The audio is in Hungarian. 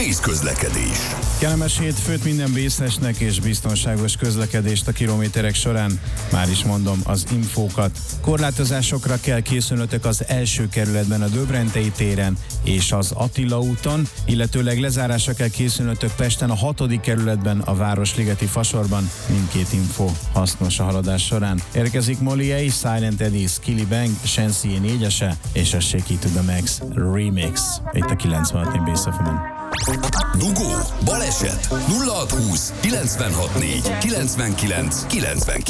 Bész közlekedés. Kellemes hétfőt minden bészesnek és biztonságos közlekedést a kilométerek során. Már is mondom az infókat. Korlátozásokra kell készülnötök az első kerületben a Döbrentei téren és az Attila úton, illetőleg lezárásra kell készülnötök Pesten a 6. kerületben a Városligeti Fasorban. Mindkét info hasznos a haladás során. Érkezik Molly A, Silent Eddie, Skilly Bang, Shensi 4-ese és a Shake It to the Max Remix. Itt a 96. Bész FM-en. Dugó, baleset, 0620 964 99 99.